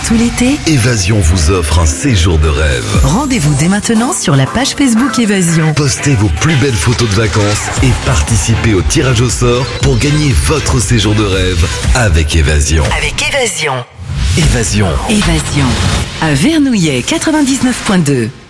tout l'été, Évasion vous offre un séjour de rêve. rendez-vous dès maintenant sur la page Facebook Évasion. Postez vos plus belles photos de vacances et participez au tirage au sort pour gagner votre séjour de rêve avec Évasion. Avec Évasion. Évasion. Évasion. À Vernouillet 99.2.